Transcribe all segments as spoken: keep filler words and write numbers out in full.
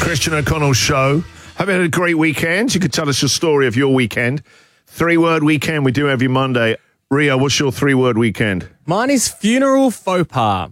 Christian O'Connell Show. Hope you had a great weekend. You could tell us your story of your weekend. Three-word weekend we do every Monday. Rio, what's your three-word weekend? Mine is funeral faux pas.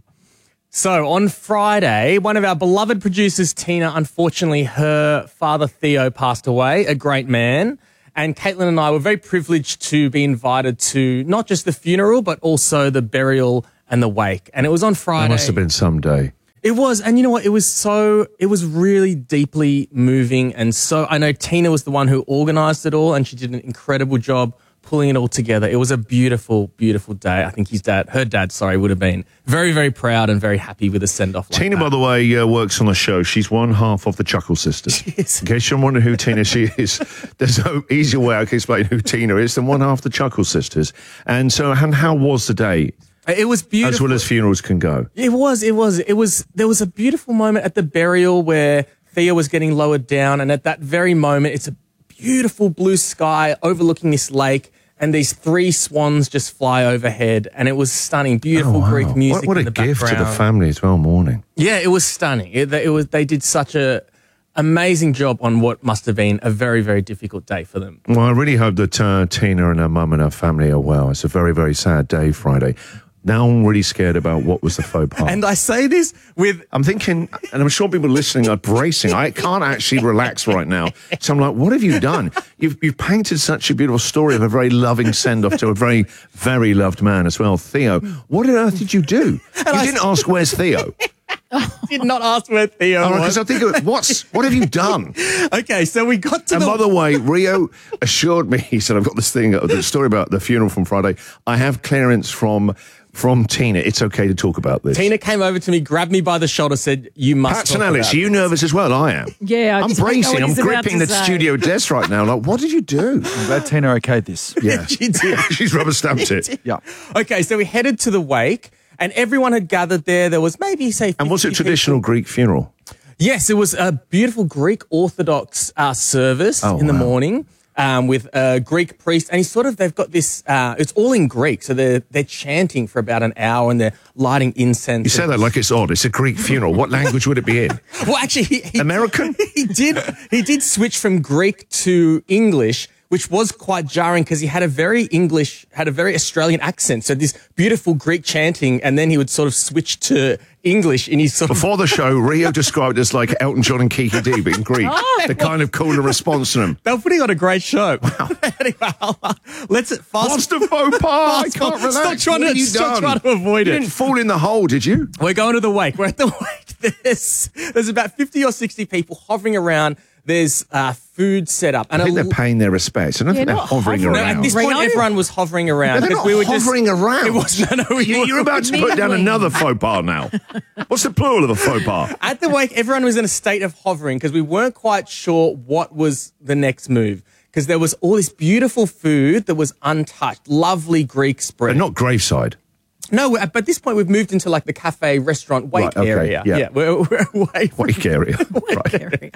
So on Friday, one of our beloved producers, Tina, unfortunately, her father, Theo, passed away, a great man. And Caitlin and I were very privileged to be invited to not just the funeral, but also the burial and the wake. And it was on Friday. That must have been some day. It was. And you know what? It was so, it was really deeply moving. And so I know Tina was the one who organized it all, and she did an incredible job pulling it all together. It was a beautiful, beautiful day. I think his dad, her dad, sorry, would have been very, very proud and very happy with the send-off. Like Tina, that. by the way, uh, works on the show. She's one half of the Chuckle Sisters. Yes. In case you're wondering who Tina she is, there's no easier way I can explain who Tina is than one half the Chuckle Sisters. And so, and how was the day? It was beautiful. As well as funerals can go. It was, it was, it was, there was a beautiful moment at the burial where Theo was getting lowered down, and at that very moment, it's a beautiful blue sky overlooking this lake, and these three swans just fly overhead, and it was stunning. Beautiful Oh, wow. Greek music. What, what in a the gift background. to the family as well, morning. Yeah, it was stunning. It, it was. They did such a amazing job on what must have been a very, very difficult day for them. Well, I really hope that uh, Tina and her mum and her family are well. It's a very, very sad day, Friday. Now I'm really scared about what was the faux pas. And I say this with... I'm thinking, and I'm sure people listening are bracing. I can't actually relax right now. So I'm like, what have you done? You've, you've painted such a beautiful story of a very loving send-off to a very, very loved man as well, Theo. What on earth did you do? You I didn't ask, where's Theo? did not ask where Theo All right, was. because I think, what's, what have you done? Okay, so we got to And the... by the way, Rio assured me, he said, I've got this thing, the story about the funeral from Friday. I have clearance from... From Tina, it's okay to talk about this. Tina came over to me, grabbed me by the shoulder, said, you must Pat talk and Alice, about are you this. nervous as well? I am. Yeah, I I'm just don't know bracing. what I'm he's about gripping to the say. studio desk right now. Like, what did you do? I'm glad Tina okayed this. Yeah. She did. She's rubber stamped it. Yeah. Okay, so we headed to the wake, and everyone had gathered there. There was maybe, say, And was it fifty traditional people. Greek funeral? Yes, it was a beautiful Greek Orthodox uh, service Oh, in the wow. morning. Um, with a Greek priest, and he's sort of, they've got this, uh, it's all in Greek, so they're, they're chanting for about an hour, and they're lighting incense. You say that like it's odd. It's a Greek funeral. What language would it be in? Well, actually, he, he, American? he did, he did switch from Greek to English, which was quite jarring because he had a very English, had a very Australian accent. So this beautiful Greek chanting, and then he would sort of switch to English in his sort of... Before the show, Rio described it as like Elton John and Kiki D, but in Greek. The kind of cooler response to them. They were putting on a great show. Wow. Anyway, let's fast. What's the faux pas? I can't relax. Stop trying, What have to, you stop done? trying to avoid You it. didn't fall in the hole, did you? We're going to the wake. We're at the wake. There's, there's about fifty or sixty people hovering around. There's uh, food set up. And I think a, they're paying their respects. I don't Yeah, think they're not hovering hovering. no, around. at this point, Rio? everyone was hovering around. They're because not we were hovering just, around. It was, no, no, we You, were- you're about to put down Mingling. another faux pas now. What's the plural of a faux pas? At the wake, everyone was in a state of hovering because we weren't quite sure what was the next move. Because there was all this beautiful food that was untouched, lovely Greek spread. But not graveside. No, but at this point we've moved into like the cafe, restaurant, wake Right, okay, area. yeah. we're, we're away from Wake area. wake Right. area.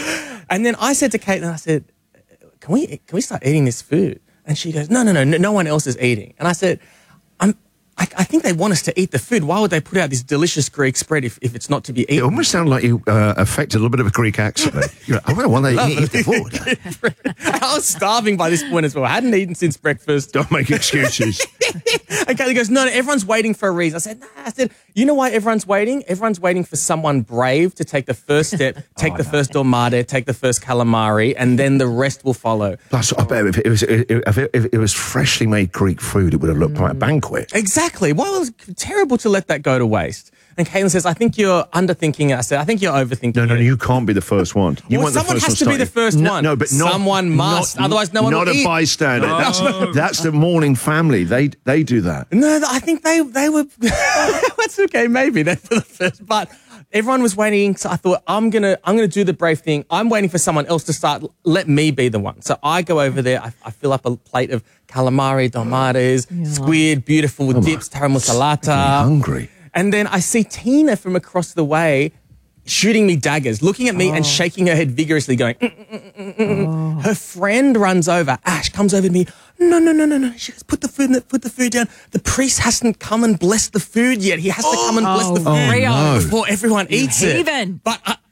And then I said to Caitlin, I said, "Can we can we start eating this food?" And she goes, "No, no, no, no, no one else is eating." And I said, "I'm." I, I think they want us to eat the food. Why would they put out this delicious Greek spread if, if it's not to be It eaten? almost sounded like you uh, affected a little bit of a Greek accent there. You're like, I don't want to eat the food. I was starving by this point as well. I hadn't eaten since breakfast. Don't make excuses. And Kaylee goes, no, no, everyone's waiting for a reason. I said, nah. I said, you know why everyone's waiting? Everyone's waiting for someone brave to take the first step, take Oh, the first dolmade, take the first calamari, and then the rest will follow. Plus, I bet if it was if it, if it was freshly made Greek food, it would have looked like a banquet. Exactly. Well, it was terrible to let that go to waste. And Caitlin says, I think you're underthinking it. I said, I think you're overthinking No, no, it. you can't be the first one. You Well, weren't the someone first has one to be the starting. first no, one. No, but not, Someone must, not- otherwise no one Not will a eat. bystander. No. That's that's the mourning family. They they do that. No, I think they they were. That's okay, maybe they're for the first, but everyone was waiting. So I thought I'm gonna I'm gonna do the brave thing. I'm waiting for someone else to start. Let me be the one. So I go over there. I, I fill up a plate of calamari, tomatoes, squid, beautiful dips, I'm taramasalata. hungry. And then I see Tina from across the way shooting me daggers, looking at me and shaking her head vigorously, going, mm, mm, mm, mm, mm. Her friend runs over. Ash comes over to me. No, no, no, no, no. She goes, put the food, put the food down. The priest hasn't come and blessed the food yet. He has to come and bless the Oh, food Rio. before everyone eats it. heathen. But I,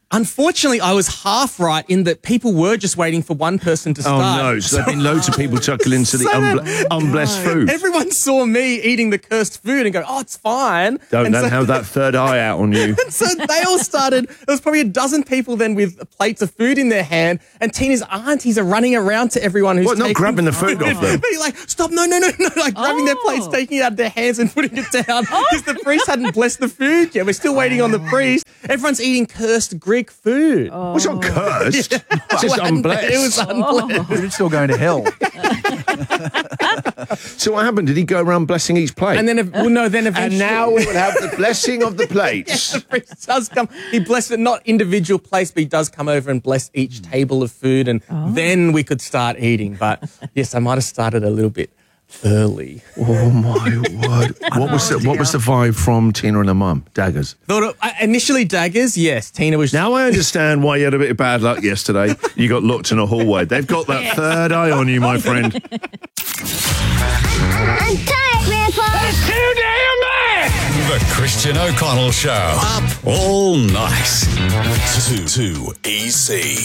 Unfortunately, I was half right in that people were just waiting for one person to Oh, start. no. So there have been loads of people chuckle into the So unble- then- unblessed food. Everyone saw me eating the cursed food and go, oh, it's fine. Don't, and don't so, have that third eye out on you. so they all started, there was probably a dozen people then with plates of food in their hand, and Tina's aunties are running around to everyone who's What, not taking grabbing the food off them? Being like, stop, no, no, no, no, like grabbing their plates, Oh. taking it out of their hands and putting it down because the priest hadn't blessed the food yet. We're still waiting on the priest. Everyone's eating cursed Greek food. What's not cursed? It's just It unblessed. was unblessed. You're still going to hell. So what happened? Did he go around blessing each plate? And then, if, well, no, then And eventually. now we would have the blessing of the plates. The priest does come. He blessed it, not individual plates, but he does come over and bless each table of food, and then we could start eating. But yes, I might have started a little bit early. Oh my word! What was the, what was the vibe from Tina and her mum? Daggers. Thought it, uh, initially daggers, yes. Tina was. Now I understand why you had a bit of bad luck yesterday. You got locked in a hallway. They've got that third eye on you, my friend. I'm tired, Grandpa. Too damn bad! The Christian O'Connell Show. Up all night. Too, too easy.